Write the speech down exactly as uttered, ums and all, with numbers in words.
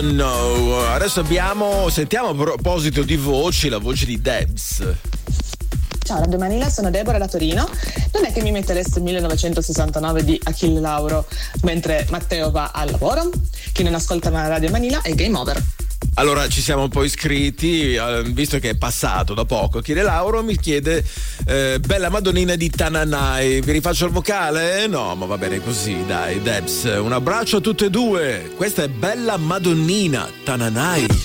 No, adesso abbiamo, sentiamo a proposito di voci, la voce di Debs. Ciao Radio Manila, sono Deborah da Torino. Non è che mi mettereste millenovecentosessantanove di Achille Lauro mentre Matteo va al lavoro? Chi non ascolta Radio Manila è game over. Allora ci siamo un po' iscritti, eh, visto che è passato da poco. Achille Lauro mi chiede eh, Bella Madonnina di Tananai. Vi rifaccio il vocale? No, ma va bene così, dai, Debs. Un abbraccio a tutte e due. Questa è Bella Madonnina, Tananai.